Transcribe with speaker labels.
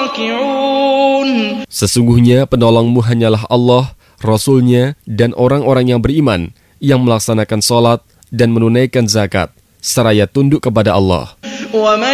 Speaker 1: راكعون.
Speaker 2: Sesungguhnya penolongmu hanyalah Allah, Rasul-Nya, dan orang-orang yang beriman, yang melaksanakan salat dan menunaikan zakat, seraya tunduk kepada Allah.